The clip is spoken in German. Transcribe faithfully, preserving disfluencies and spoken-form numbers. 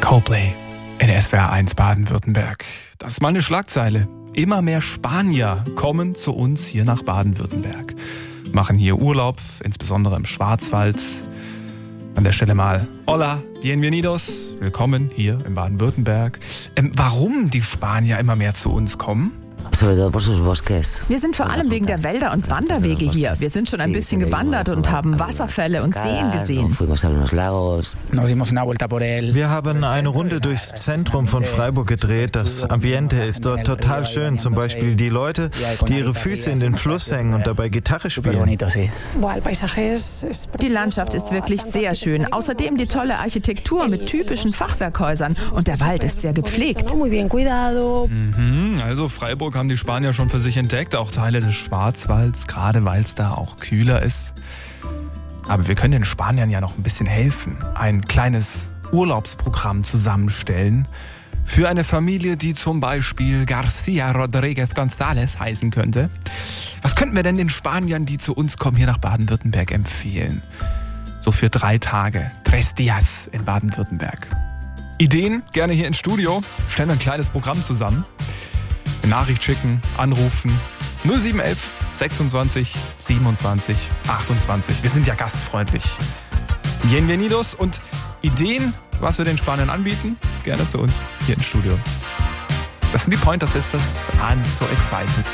Coldplay in S W R eins Baden-Württemberg. Das ist mal eine Schlagzeile. Immer mehr Spanier kommen zu uns hier nach Baden-Württemberg. Machen hier Urlaub, insbesondere im Schwarzwald. An der Stelle mal Hola, bienvenidos, willkommen hier in Baden-Württemberg. Ähm, warum die Spanier immer mehr zu uns kommen? Wir sind vor allem wegen der Wälder und Wanderwege hier. Wir sind schon ein bisschen gewandert und haben Wasserfälle und Seen gesehen. Wir haben eine Runde durchs Zentrum von Freiburg gedreht. Das Ambiente ist dort total schön. Zum Beispiel die Leute, die ihre Füße in den Fluss hängen und dabei Gitarre spielen. Die Landschaft ist wirklich sehr schön. Außerdem die tolle Architektur mit typischen Fachwerkhäusern. Und der Wald ist sehr gepflegt. Mhm, also Freiburg haben die Spanier schon für sich entdeckt, auch Teile des Schwarzwalds, gerade weil es da auch kühler ist. Aber wir können den Spaniern ja noch ein bisschen helfen, ein kleines Urlaubsprogramm zusammenstellen für eine Familie, die zum Beispiel Garcia Rodriguez González heißen könnte. Was könnten wir denn den Spaniern, die zu uns kommen, hier nach Baden-Württemberg empfehlen? So für drei Tage, tres días in Baden-Württemberg. Ideen gerne hier ins Studio, stellen wir ein kleines Programm zusammen. Eine Nachricht schicken, anrufen. null sieben eins eins sechsundzwanzig siebenundzwanzig achtundzwanzig. Wir sind ja gastfreundlich. Bienvenidos und Ideen, was wir den Spaniern anbieten, gerne zu uns hier im Studio. Das sind die Pointer Sisters. I'm so excited.